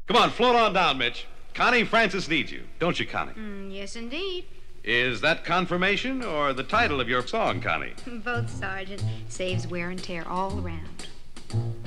Come on, float on down, Mitch. Connie, Francis needs you. Don't you, Connie? Yes, indeed. Is that confirmation or the title of your song, Connie? Both, Sergeant. Saves wear and tear all around.